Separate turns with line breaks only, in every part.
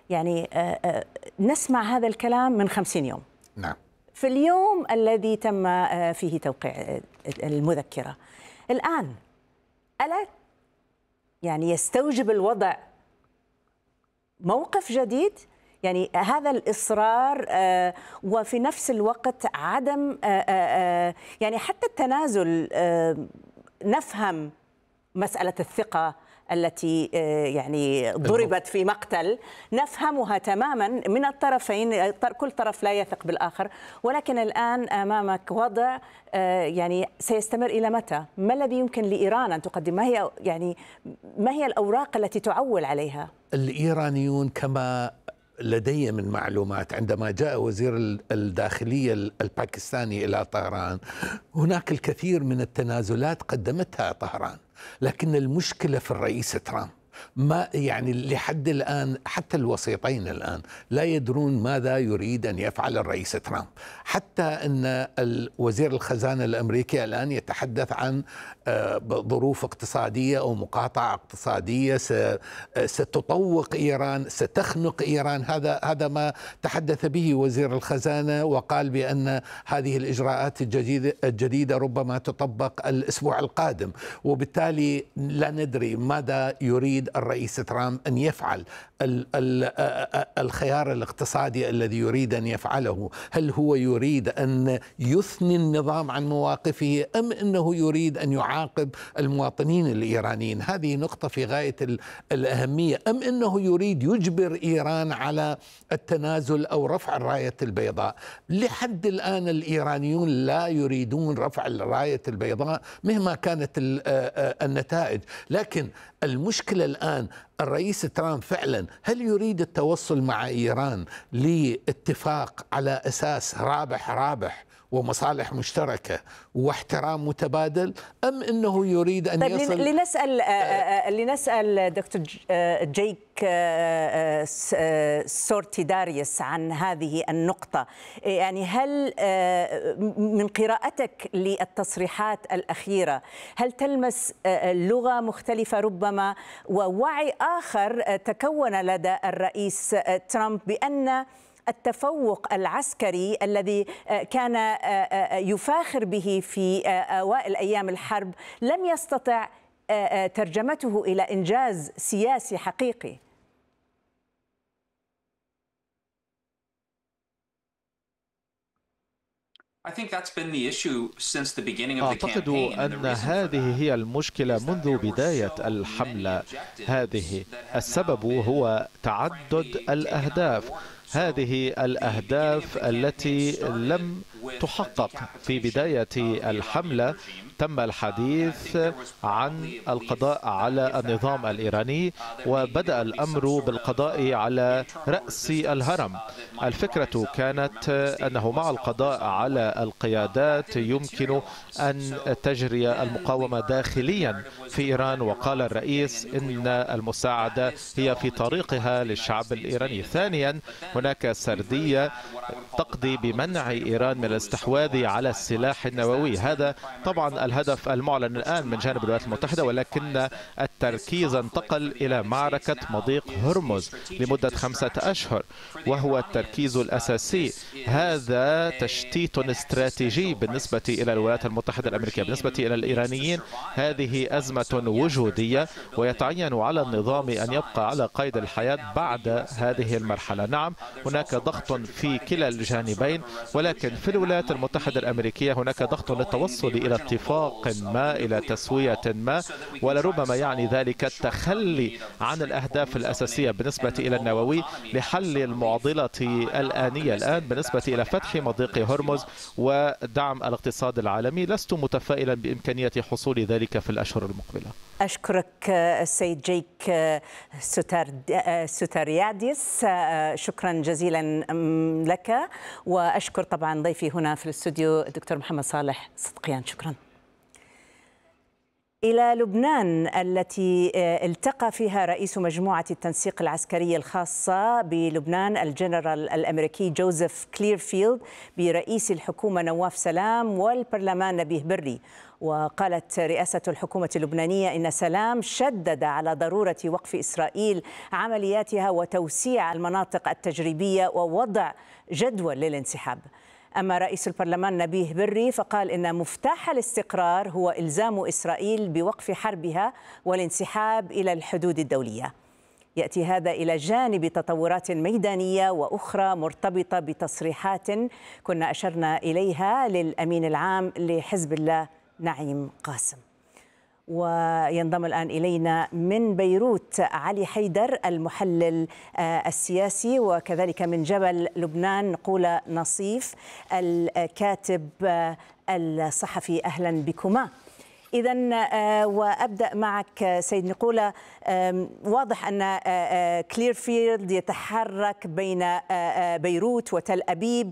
يعني نسمع هذا الكلام من 50 يوم.
نعم.
في اليوم الذي تم فيه توقيع المذكرة الآن، ألا يعني يستوجب الوضع موقف جديد؟ يعني هذا الإصرار وفي نفس الوقت عدم يعني حتى التنازل. نفهم مسألة الثقة التي يعني ضربت في مقتل، نفهمها تماما من الطرفين، كل طرف لا يثق بالآخر، ولكن الآن أمامك وضع يعني سيستمر إلى متى؟ ما الذي يمكن لإيران أن تقدم؟ ما هي الأوراق التي تعول عليها؟
الإيرانيون كما لدي من معلومات، عندما جاء وزير الداخلية الباكستاني إلى طهران، هناك الكثير من التنازلات قدمتها طهران، لكن المشكلة في الرئيس ترامب. ما يعني لحد الآن حتى الوسيطين الآن لا يدرون ماذا يريد أن يفعل الرئيس ترامب، حتى أن وزير الخزانة الأمريكي الآن يتحدث عن ظروف اقتصادية أو مقاطعة اقتصادية ستطوق إيران، ستخنق إيران. هذا ما تحدث به وزير الخزانة، وقال بأن هذه الإجراءات الجديدة ربما تطبق الأسبوع القادم، وبالتالي لا ندري ماذا يريد الرئيس ترامب أن يفعل. الخيار الاقتصادي الذي يريد أن يفعله، هل هو يريد أن يثني النظام عن مواقفه أم أنه يريد أن يعاقب المواطنين الإيرانيين؟ هذه نقطة في غاية الأهمية. أم أنه يريد يجبر إيران على التنازل أو رفع الراية البيضاء؟ لحد الآن الإيرانيون لا يريدون رفع الراية البيضاء مهما كانت النتائج، لكن المشكلة الآن الرئيس ترامب فعلا هل يريد التوصل مع إيران لاتفاق على أساس رابح رابح ومصالح مشتركة واحترام متبادل، أم أنه يريد أن يصل؟
لنسأل دكتور جيك سورتيداريس عن هذه النقطة. يعني هل من قراءتك للتصريحات الأخيرة هل تلمس لغة مختلفة ربما ووعي آخر تكون لدى الرئيس ترامب بأن التفوق العسكري الذي كان يفاخر به في أوائل أيام الحرب لم يستطع ترجمته إلى إنجاز سياسي حقيقي؟
أعتقد أن هذه هي المشكلة منذ بداية الحملة. هذه السبب هو تعدد الأهداف. هذه الأهداف التي لم تحقق في بداية الحملة. تم الحديث عن القضاء على النظام الإيراني، وبدأ الأمر بالقضاء على رأس الهرم. الفكرة كانت أنه مع القضاء على القيادات يمكن أن تجري المقاومة داخليا في إيران، وقال الرئيس إن المساعدة هي في طريقها للشعب الإيراني. ثانيا، هناك سردية تقضي بمنع إيران من الاستحواذ على السلاح النووي. هذا طبعا الهدف المعلن الآن من جانب الولايات المتحدة، ولكن التركيز انتقل إلى معركة مضيق هرمز لمدة 5 أشهر، وهو التركيز الأساسي. هذا تشتيت استراتيجي بالنسبة إلى الولايات المتحدة الأمريكية. بالنسبة إلى الإيرانيين هذه أزمة وجودية، ويتعين على النظام أن يبقى على قيد الحياة بعد هذه المرحلة. نعم، هناك ضغط في كلا الجانبين، ولكن في الولايات المتحدة الأمريكية هناك ضغط للتوصل إلى اتفاق ما، إلى تسوية ما، ولربما يعني ذلك التخلي عن الأهداف الأساسية بالنسبة إلى النووي لحل المعضلة الآنية الآن بالنسبة إلى فتح مضيق هرمز ودعم الاقتصاد العالمي. لست متفائلا بإمكانية حصول ذلك في الأشهر المقبلة.
أشكرك السيد جيك سوتارياديس، شكرا جزيلا لك، وأشكر طبعا ضيفي هنا في الاستوديو الدكتور محمد صالح صدقيان. شكرا. إلى لبنان التي التقى فيها رئيس مجموعة التنسيق العسكرية الخاصة بلبنان الجنرال الأمريكي جوزيف كليرفيلد برئيس الحكومة نواف سلام والبرلمان نبيه بري، وقالت رئاسة الحكومة اللبنانية إن سلام شدد على ضرورة وقف إسرائيل عملياتها وتوسيع المناطق التجريبية ووضع جدول للانسحاب. أما رئيس البرلمان نبيه بري فقال إن مفتاح الاستقرار هو إلزام إسرائيل بوقف حربها والانسحاب إلى الحدود الدولية. يأتي هذا إلى جانب تطورات ميدانية وأخرى مرتبطة بتصريحات كنا أشرنا إليها للأمين العام لحزب الله نعيم قاسم. وينضم الآن إلينا من بيروت علي حيدر المحلل السياسي، وكذلك من جبل لبنان نقولة نصيف الكاتب الصحفي. أهلا بكما. إذن وأبدأ معك سيد نقولة. واضح أن كليرفيلد يتحرك بين بيروت وتل أبيب،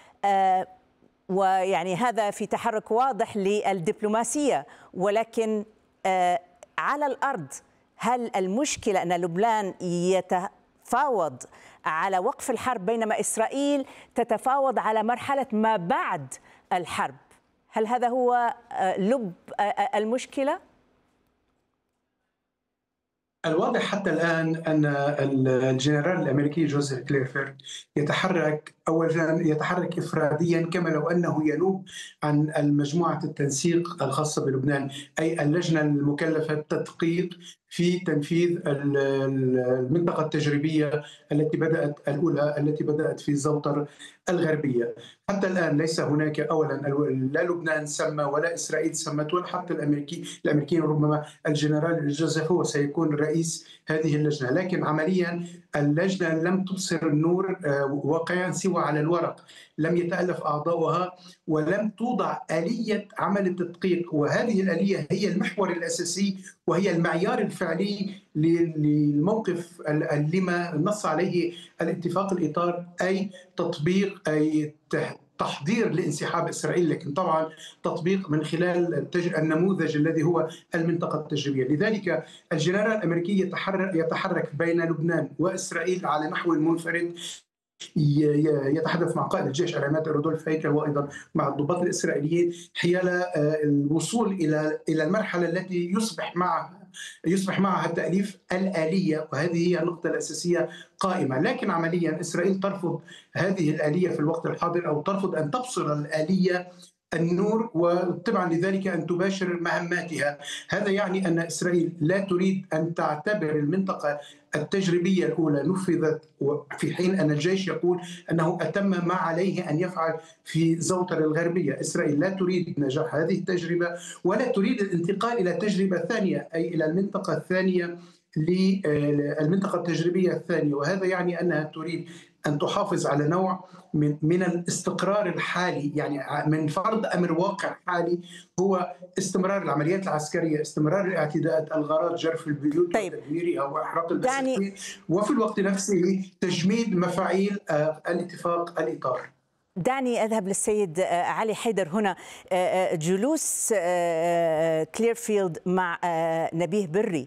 ويعني هذا في تحرك واضح للدبلوماسية، ولكن على الأرض هل المشكلة أن لبنان يتفاوض على وقف الحرب بينما إسرائيل تتفاوض على مرحلة ما بعد الحرب؟ هل هذا هو لب المشكلة؟
الواضح حتى الآن أن الجنرال الأمريكي جوزيف كليرفيلد يتحرك إفراديا، كما لو أنه ينوب عن المجموعة التنسيق الخاصة بلبنان، أي اللجنة المكلفة بالتدقيق في تنفيذ المنطقة التجريبية التي بدأت في زوطر الغربية. حتى الآن ليس هناك أولا لا لبنان سمى ولا إسرائيل سمت ولا حتى الأمريكيين، ربما الجنرال جوزيف هو سيكون رئيس هذه اللجنة، لكن عمليا اللجنة لم تبصر النور واقعا سوى على الورق، لم يتألف أعضاؤها ولم توضع آلية عمل التدقيق، وهذه الآلية هي المحور الأساسي وهي المعيار الفعلي للموقف لما نص عليه الاتفاق الإطار، أي تطبيق أي تحضير لانسحاب إسرائيل، لكن طبعا تطبيق من خلال النموذج الذي هو المنطقة التجريبية. لذلك الجنرال الأمريكي يتحرك بين لبنان وإسرائيل على نحو منفرد، يتحدث مع قائد الجيش العماد رودولف هيكل وأيضا مع الضباط الإسرائيليين حيال الوصول إلى المرحلة التي يصبح معها تأليف الآلية، وهذه هي النقطة الأساسية قائمة. لكن عمليا إسرائيل ترفض هذه الآلية في الوقت الحاضر، أو ترفض أن تبصر الآلية النور، وتبعا لذلك أن تباشر مهماتها. هذا يعني أن إسرائيل لا تريد أن تعتبر المنطقة التجريبية الأولى نفذت، في حين أن الجيش يقول أنه أتم ما عليه أن يفعل في زوطر الغربية. إسرائيل لا تريد نجاح هذه التجربة ولا تريد الانتقال إلى تجربة ثانية، أي إلى المنطقة الثانية للمنطقة التجريبية الثانية، وهذا يعني أنها تريد أن تحافظ على نوع من الاستقرار الحالي، يعني من فرض أمر واقع حالي هو استمرار العمليات العسكرية، استمرار الاعتداءات، الغارات، جرف البيوت وتدميرها وإحراق البساتين، وفي الوقت نفسه تجميد مفاعيل الاتفاق الإطار.
دعني أذهب للسيد علي حيدر هنا. جلوس كليرفيلد مع نبيه بري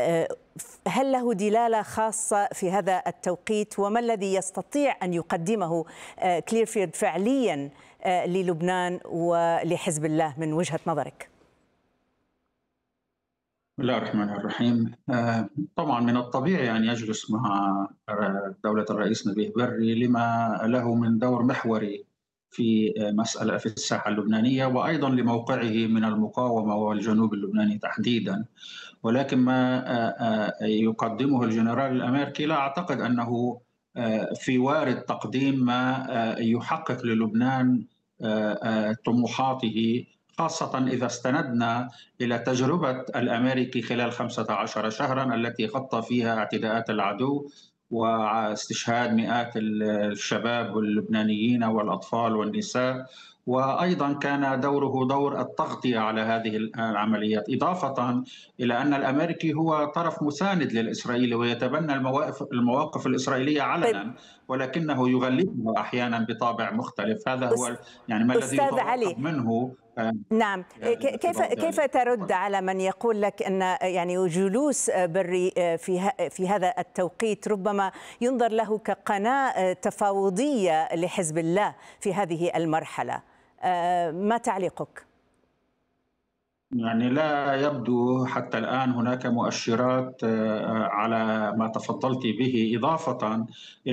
هل له دلالة خاصة في هذا التوقيت، وما الذي يستطيع أن يقدمه كليرفيلد فعليا للبنان ولحزب الله من وجهة نظرك؟
بسم الله الرحمن الرحيم. طبعا من الطبيعي أن يجلس مع دولة الرئيس نبيه بري لما له من دور محوري في مسألة في الساحة اللبنانية، وأيضا لموقعه من المقاومة والجنوب اللبناني تحديدا. ولكن ما يقدمه الجنرال الأمريكي لا أعتقد أنه في وارد تقديم ما يحقق للبنان طموحاته، خاصة إذا استندنا إلى تجربة الأمريكي خلال 15 شهرا التي خط فيها اعتداءات العدو واستشهاد مئات الشباب اللبنانيين والأطفال والنساء، وأيضا كان دوره دور التغطية على هذه العمليات، إضافة إلى أن الأمريكي هو طرف مساند للإسرائيلي ويتبنى المواقف الإسرائيلية علنا، ولكنه يغلبها أحيانا بطابع مختلف. هذا هو يعني ما الذي يتوقف منه.
نعم، كيف ترد على من يقول لك أن يعني جلوس بري في هذا التوقيت ربما ينظر له كقناة تفاوضية لحزب الله في هذه المرحلة؟ ما تعليقك؟
يعني لا يبدو حتى الآن هناك مؤشرات على ما تفضلت به، إضافة إلى